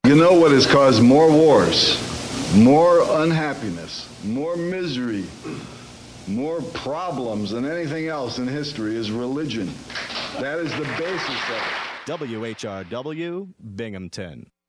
You know what has caused more wars, more unhappiness, more misery, more problems than anything else in history is religion. That is the basis of it. WHRW, Binghamton.